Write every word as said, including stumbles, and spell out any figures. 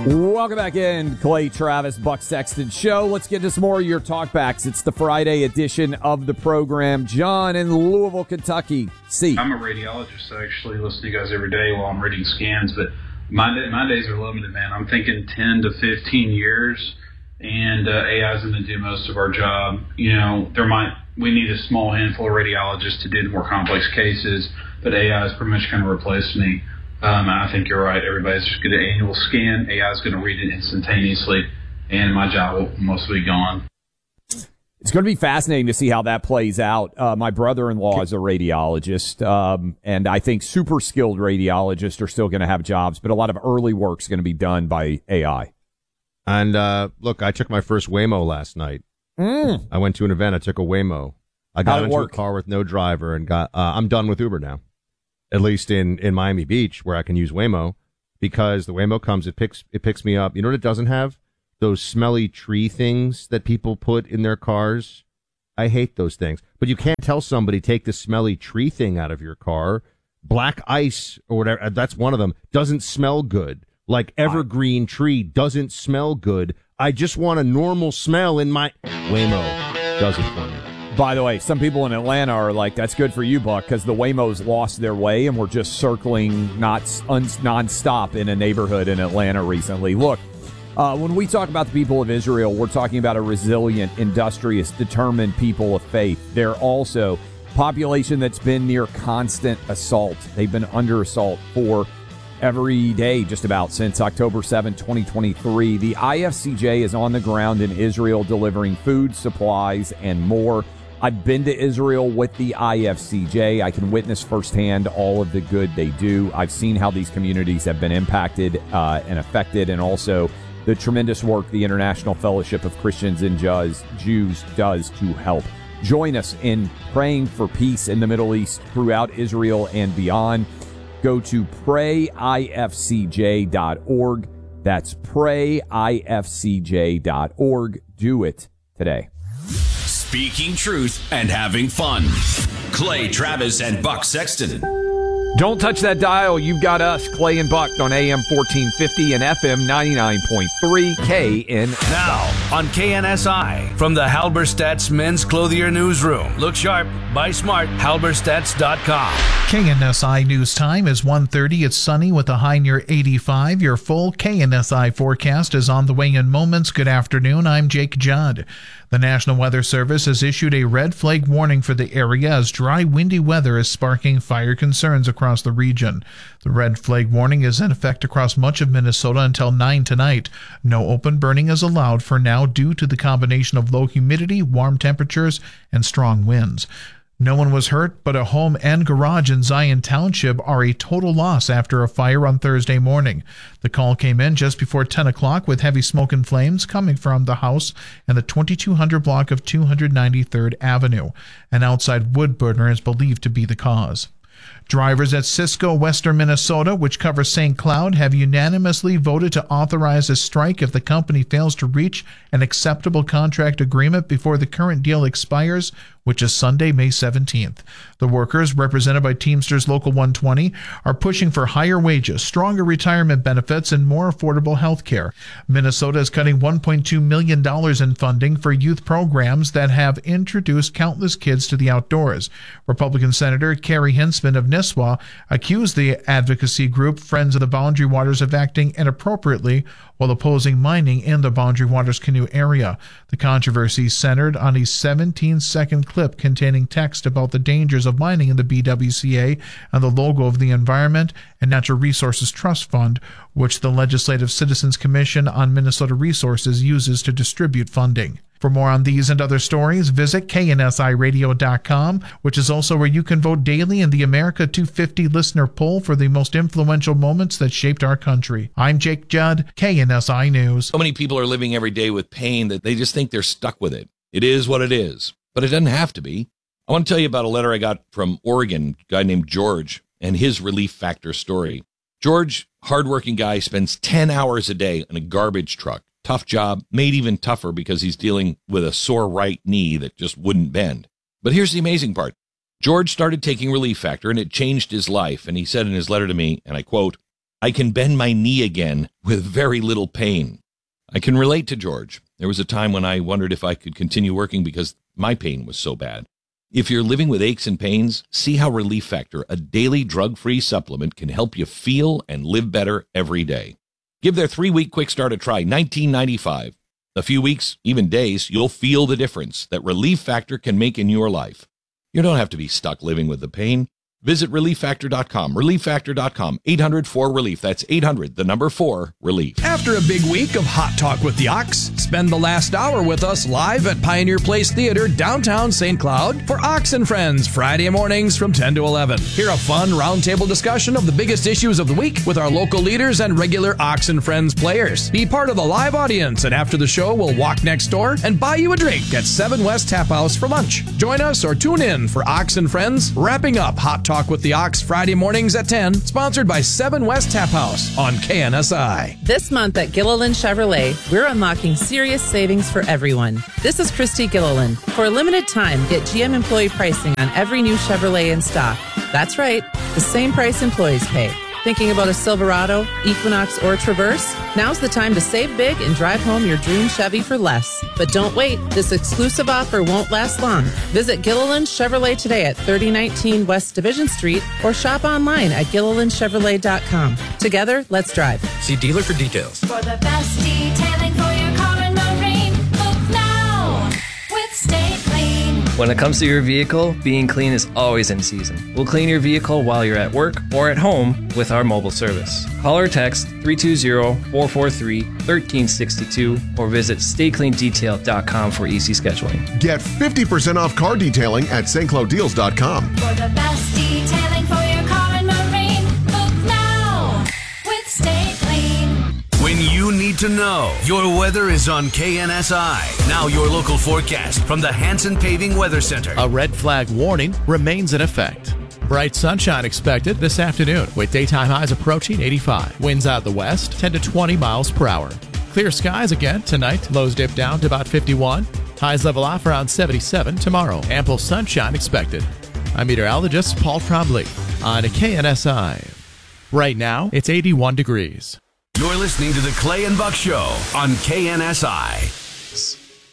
Welcome back in, Clay Travis, Buck Sexton Show. Let's get into some more of your talkbacks. It's the Friday edition of the program. John in Louisville, Kentucky. See, I'm a radiologist. I actually listen to you guys every day while I'm reading scans, but my day, my days are limited, man. I'm thinking ten to fifteen years, and uh, A I is going to do most of our job. You know, there might we need a small handful of radiologists to do the more complex cases, but A I is pretty much going to replace me. Um, I think you're right. Everybody's just going to annual scan. A I is going to read it instantaneously, and my job will mostly be gone. It's going to be fascinating to see how that plays out. Uh, my brother-in-law is a radiologist, um, and I think super skilled radiologists are still going to have jobs, but a lot of early work is going to be done by A I. And uh, look, I took my first Waymo last night. Mm. I went to an event. I took a Waymo. I got How'd it into work? a car with no driver and got. Uh, I'm done with Uber now. At least in, in Miami Beach, where I can use Waymo, because the Waymo comes, it picks it picks me up. You know what it doesn't have? Those smelly tree things that people put in their cars. I hate those things. But you can't tell somebody, take the smelly tree thing out of your car. Black ice or whatever, that's one of them, doesn't smell good. Like evergreen tree doesn't smell good. I just want a normal smell in my... Waymo does it for me. By the way, some people in Atlanta are like, that's good for you, Buck, because the Waymos lost their way and were just circling not un- nonstop in a neighborhood in Atlanta recently. Look, uh, when we talk about the people of Israel, we're talking about a resilient, industrious, determined people of faith. They're also a population that's been near constant assault. They've been under assault for every day just about since October seventh, twenty twenty-three. The I F C J is on the ground in Israel delivering food, supplies, and more. I've been to Israel with the I F C J. I can witness firsthand all of the good they do. I've seen how these communities have been impacted uh, and affected, and also the tremendous work the International Fellowship of Christians and Jews does to help. Join us in praying for peace in the Middle East, throughout Israel and beyond. Go to pray I F C J dot org. That's pray I F C J dot org. Do it today. Speaking truth and having fun. Clay Travis and Buck Sexton. Don't touch that dial. You've got us, Clay and Buck, on A M fourteen fifty and F M ninety-nine point three K N S I. Now on K N S I from the Halberstadt's Men's Clothier Newsroom. Look sharp, buy smart, halberstadts dot com. K N S I News Time is one thirty. It's sunny with a high near eighty-five. Your full K N S I forecast is on the way in moments. Good afternoon. I'm Jake Judd. The National Weather Service has issued a red flag warning for the area as dry, windy weather is sparking fire concerns across the region. The red flag warning is in effect across much of Minnesota until nine tonight. No open burning is allowed for now due to the combination of low humidity, warm temperatures, and strong winds. No one was hurt, but a home and garage in Zion Township are a total loss after a fire on Thursday morning. The call came in just before ten o'clock with heavy smoke and flames coming from the house and the twenty-two hundred block of two hundred ninety-third Avenue. An outside wood burner is believed to be the cause. Drivers at Cisco, western Minnesota, which covers Saint Cloud, have unanimously voted to authorize a strike if the company fails to reach an acceptable contract agreement before the current deal expires, which is Sunday, May seventeenth. The workers, represented by Teamsters Local one twenty, are pushing for higher wages, stronger retirement benefits, and more affordable health care. Minnesota is cutting one point two million dollars in funding for youth programs that have introduced countless kids to the outdoors. Republican Senator Carrie Hinsman of Nisswa accused the advocacy group Friends of the Boundary Waters of acting inappropriately while opposing mining in the Boundary Waters Canoe area. The controversy centered on a seventeen-second clip containing text about the dangers of mining in the B W C A and the logo of the Environment and Natural Resources Trust Fund, which the Legislative Citizens Commission on Minnesota Resources uses to distribute funding. For more on these and other stories, visit K N S I radio dot com, which is also where you can vote daily in the America two fifty listener poll for the most influential moments that shaped our country. I'm Jake Judd, K N S I News. So many people are living every day with pain that they just think they're stuck with it. It is what it is, but it doesn't have to be. I want to tell you about a letter I got from Oregon, a guy named George, and his Relief Factor story. George, hardworking guy, spends ten hours a day in a garbage truck. Tough job, made even tougher because he's dealing with a sore right knee that just wouldn't bend. But here's the amazing part. George started taking Relief Factor, and it changed his life. And he said in his letter to me, and I quote, I can bend my knee again with very little pain. I can relate to George. There was a time when I wondered if I could continue working because my pain was so bad. If you're living with aches and pains, see how Relief Factor, a daily drug-free supplement, can help you feel and live better every day. Give their three-week quick start a try, nineteen ninety-five. A few weeks, even days, you'll feel the difference that Relief Factor can make in your life. You don't have to be stuck living with the pain. Visit relief factor dot com, relief factor dot com, eight hundred four relief. That's eight hundred, the number four, relief. After a big week of Hot Talk with the Ox, spend the last hour with us live at Pioneer Place Theater, downtown Saint Cloud, for Ox and Friends, Friday mornings from ten to eleven. Hear a fun roundtable discussion of the biggest issues of the week with our local leaders and regular Ox and Friends players. Be part of the live audience, and after the show, we'll walk next door and buy you a drink at seven West Tap House for lunch. Join us or tune in for Ox and Friends, wrapping up Hot Talk with the Ox Friday mornings at ten, sponsored by seven West Tap House on K N S I. This month at Gilliland Chevrolet, we're unlocking serious savings for everyone. This is Christy Gilliland. For a limited time, get G M employee pricing on every new Chevrolet in stock. That's right, the same price employees pay. Thinking about a Silverado, Equinox, or Traverse? Now's the time to save big and drive home your dream Chevy for less. But don't wait. This exclusive offer won't last long. Visit Gilliland Chevrolet today at thirty nineteen West Division Street or shop online at gilliland chevrolet dot com. Together, let's drive. See dealer for details. For the best detailing for your car and marine, look now with Stay Clean. When it comes to your vehicle, being clean is always in season. We'll clean your vehicle while you're at work or at home with our mobile service. Call or text three two zero, four four three, one three six two or visit stay clean detail dot com for easy scheduling. Get fifty percent off car detailing at st cloud deals dot com. For the best detailing for your car and marine, look now with Stay Clean. When you need to know, your weather is on K N S I. Now your local forecast from the Hanson Paving Weather Center. A red flag warning remains in effect. Bright sunshine expected this afternoon with daytime highs approaching eighty-five. Winds out the west, ten to twenty miles per hour. Clear skies again tonight. Lows dip down to about fifty-one. Highs level off around seventy-seven tomorrow. Ample sunshine expected. I'm meteorologist Paul Trombley on K N S I. Right now, it's eighty-one degrees. You're listening to the Clay and Buck Show on K N S I.